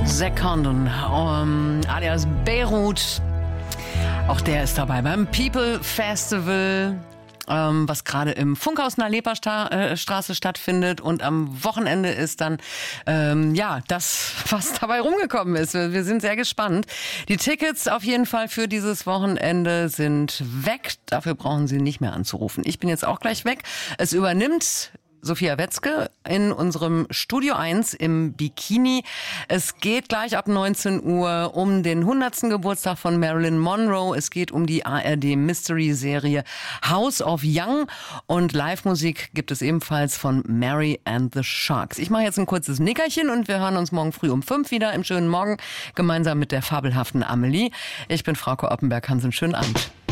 Zack Condon, alias Beirut. Auch der ist dabei beim People Festival, was gerade im Funkhaus in der Leperstraße stattfindet. Und am Wochenende ist dann, das, was dabei rumgekommen ist. Wir sind sehr gespannt. Die Tickets auf jeden Fall für dieses Wochenende sind weg. Dafür brauchen Sie nicht mehr anzurufen. Ich bin jetzt auch gleich weg. Es übernimmt Sophia Wetzke in unserem Studio 1 im Bikini. Es geht gleich ab 19 Uhr um den 100. Geburtstag von Marilyn Monroe. Es geht um die ARD-Mystery-Serie House of Young. Und Live-Musik gibt es ebenfalls von Mary and the Sharks. Ich mache jetzt ein kurzes Nickerchen und wir hören uns morgen früh um 5 wieder im schönen Morgen gemeinsam mit der fabelhaften Amelie. Ich bin Frauke Oppenberg. Haben Sie einen schönen Abend.